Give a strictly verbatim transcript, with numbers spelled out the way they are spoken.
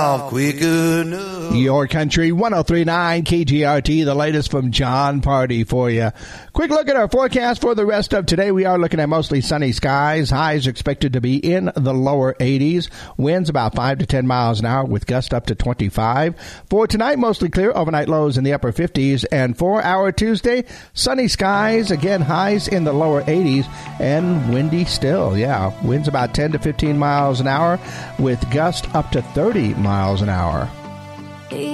quicker news. Your Country one oh three point nine K G R T, the latest from John Party for you. Quick look at our forecast for the rest of today. We are looking at mostly sunny skies. Highs expected to be in the lower eighties. Winds about five to ten miles an hour with gusts up to twenty-five. For tonight, mostly clear. Overnight lows in the upper fifties. And for our Tuesday, sunny skies. Again, highs in the lower eighties and windy still. Yeah, winds about ten to fifteen miles an hour with gusts up to thirty miles an hour.